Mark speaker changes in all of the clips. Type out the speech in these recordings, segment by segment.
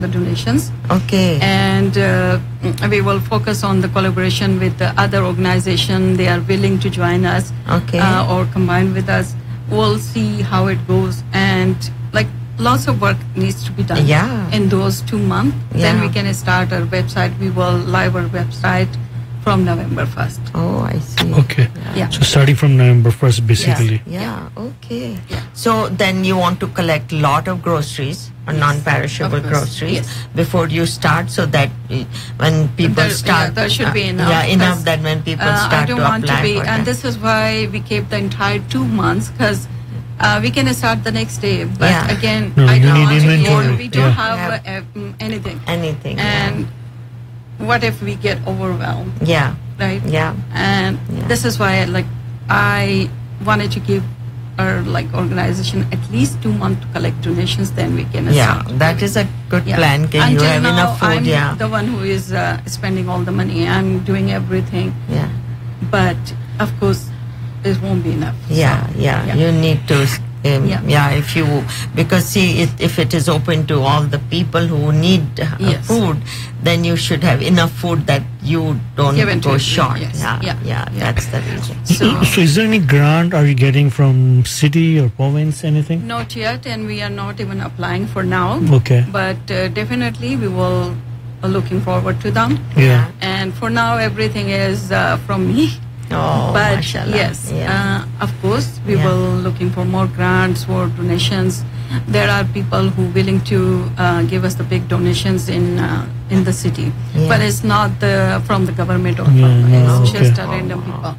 Speaker 1: the donations.
Speaker 2: Okay.
Speaker 1: And we will focus on the collaboration with the other organization. They are willing to join us.
Speaker 2: Okay.
Speaker 1: Or combine with us. We'll see how it goes. And like lots of work needs to be done.
Speaker 2: Yeah.
Speaker 1: In those 2 months.
Speaker 2: Yeah.
Speaker 1: Then we can start our website. We will live our website from November 1st.
Speaker 2: Oh, I see.
Speaker 3: Okay.
Speaker 1: Yeah.
Speaker 3: So starting from November 1st, basically.
Speaker 2: Yeah. Okay.
Speaker 1: Yeah.
Speaker 2: So then you want to collect lot of groceries or non-perishable
Speaker 1: of course.
Speaker 2: groceries
Speaker 1: Yes.
Speaker 2: before you start, so that when people start,
Speaker 1: there should be enough.
Speaker 2: Yeah, enough
Speaker 1: because,
Speaker 2: that when people start
Speaker 1: I don't
Speaker 2: to
Speaker 1: want
Speaker 2: apply
Speaker 1: to be,
Speaker 2: for
Speaker 1: and
Speaker 2: that.
Speaker 1: this is why we kept the entire 2 months, because we can start the next day. But
Speaker 2: Yeah.
Speaker 1: again,
Speaker 3: No,
Speaker 1: I
Speaker 3: you
Speaker 1: don't
Speaker 3: need
Speaker 1: want to
Speaker 3: inventory.
Speaker 1: we don't
Speaker 3: Yeah.
Speaker 1: have anything.
Speaker 2: Anything.
Speaker 1: And what if we get overwhelmed,
Speaker 2: Yeah.
Speaker 1: right?
Speaker 2: Yeah.
Speaker 1: And
Speaker 2: Yeah.
Speaker 1: this is why I wanted to give our organization at least 2 months to collect donations, then we can
Speaker 2: Yeah,
Speaker 1: start.
Speaker 2: that is a good
Speaker 1: Yeah.
Speaker 2: plan. Can you
Speaker 1: Until
Speaker 2: have
Speaker 1: now,
Speaker 2: enough food?
Speaker 1: I'm
Speaker 2: Yeah.
Speaker 1: the one who is spending all the money. I'm doing everything,
Speaker 2: Yeah.
Speaker 1: but of course, it won't be enough.
Speaker 2: Yeah,
Speaker 1: So,
Speaker 2: yeah. You need to,
Speaker 1: Yeah.
Speaker 2: if you, because see, if it is open to all the people who need
Speaker 1: Yes.
Speaker 2: food, then you should have enough food that you don't
Speaker 1: Given to
Speaker 2: go
Speaker 1: you,
Speaker 2: short.
Speaker 1: yes.
Speaker 2: Yeah,
Speaker 1: Yeah.
Speaker 2: that's the reason.
Speaker 3: So is there any grant are you getting from city or province, anything?
Speaker 1: Not yet, and we are not even applying for now.
Speaker 3: Okay.
Speaker 1: But definitely, we will looking forward to them.
Speaker 3: Yeah.
Speaker 1: And for now, everything is from me.
Speaker 2: Oh,
Speaker 1: But
Speaker 2: mashallah.
Speaker 1: yes,
Speaker 2: Yeah.
Speaker 1: of course, we
Speaker 2: Yeah.
Speaker 1: will looking for more grants, more donations. There are people who willing to give us the big donations in the city,
Speaker 2: Yeah.
Speaker 1: but it's not from the government or
Speaker 3: Yeah,
Speaker 1: from,
Speaker 3: no,
Speaker 1: it's
Speaker 3: okay.
Speaker 1: just a random people.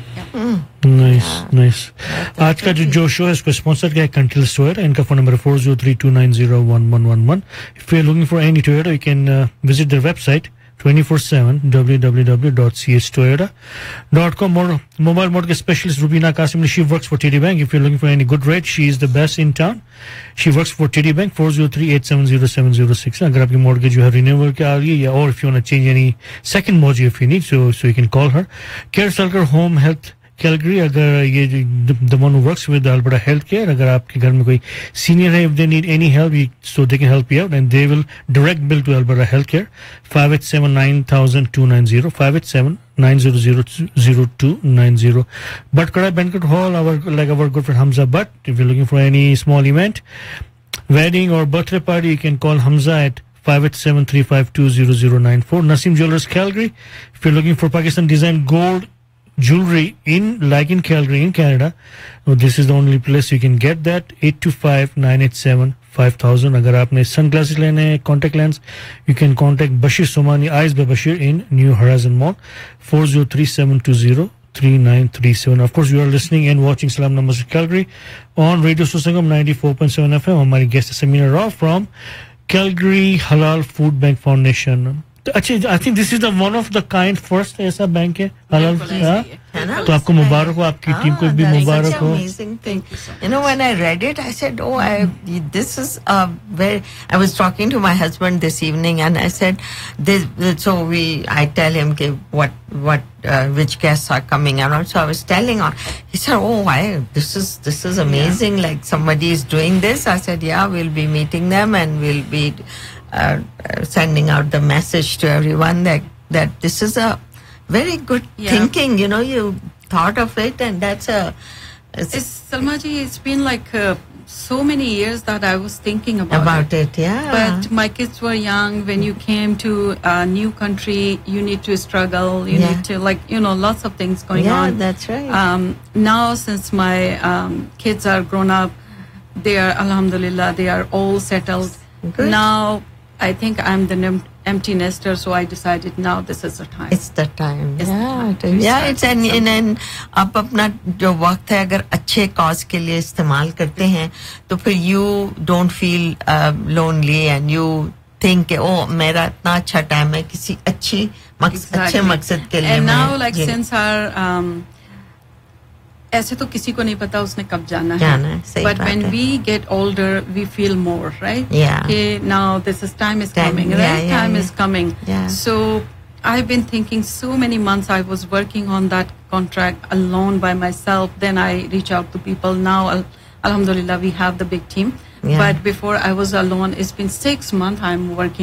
Speaker 3: Nice आज का जो show है इसको sponsor किया है कंटिल store. इनका phone number 4032901111. If you are looking for any Toyota you can visit their website 24/7 www.cstoyota.com. or mobile mortgage specialist Rubina Qasim, she works for TD Bank. If you're looking for any good rate, she is the best in town. She works for TD Bank 403-870-706. अगर आपकी mortgage जो है renewal के आ रही है, या or if you want to change any second mortgage if you need, so you can call her. Care Salker Home Health Calgary, अगर ये the one who works with Alberta Healthcare, अगर आपके घर में कोई senior है, if they need any help, so they can help you out, and they will direct bill to Alberta Healthcare. 587-9290, 587-900-0290. But Kadai Banquet Hall, our good friend Hamza Butt. If you're looking for any small event, wedding or birthday party, you can call Hamza at 587-352-0094. Nasim Jewelers Calgary. If you're looking for Pakistan design gold jewelry in Calgary in Canada, this is the only place you can get that. 825-987-5000. अगर आपने sunglasses लेने हैं, contact lens, you can contact Bashir Somani Eyes by Bashir in New Horizon Mall, 403-720-3937. Of course, you are listening and watching Salam Namaste Calgary on Radio Susangam 94.7 FM. हमारी guest is Samina Rao from Calgary Halal Food Bank Foundation. अच्छा, I think this is the one of the kind first ऐसा bank है halal. तो आपको मुबारक हो, आपकी team को भी मुबारक हो.
Speaker 2: Amazing thing. You know, when I read it, I said, this is very. I was talking to my husband this evening, and I said, I tell him which guests are coming around. So I was telling her. He said, this is amazing. Like somebody is doing this. I said, yeah, we'll be meeting them, and we'll be sending out the message to everyone that this is a very good thinking. You know, you thought of it, and that's
Speaker 1: Salma ji, it's been like so many years that I was thinking about
Speaker 2: it. Yeah,
Speaker 1: but my kids were young. When you came to a new country, you need to struggle. You need to lots of things going on.
Speaker 2: Yeah, that's right.
Speaker 1: Now since my kids are grown up, they are alhamdulillah, they are all settled.
Speaker 2: Good.
Speaker 1: Now I think I'm the empty nester, so I decided now this is the time.
Speaker 2: It's the time.
Speaker 1: It's
Speaker 2: It's an आप अपना जो वक्त है अगर अच्छे cause के लिए इस्तेमाल करते हैं तो फिर you don't feel lonely, and you think मेरा इतना अच्छा टाइम है किसी अच्छे मकसद के लिए.
Speaker 1: And now since our ऐसे तो किसी को नहीं पता उसने कब जाना है. But when we get older, we feel more, right?
Speaker 2: Yeah.
Speaker 1: Okay, now time is coming, right? Time is coming.
Speaker 2: Yeah.
Speaker 1: So I've been thinking so many months. I was working on that contract alone by myself. Then I reach out to people. Now, alhamdulillah, we have the big team.
Speaker 2: Yeah.
Speaker 1: But before I was alone, it's been 6 months I'm working